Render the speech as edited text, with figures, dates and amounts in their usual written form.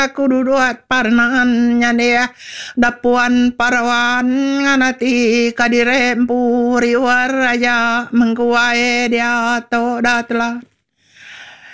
kududuat parnaan nyane dapuan parawan nganati kadirempuri waraja mengkuae dia to datla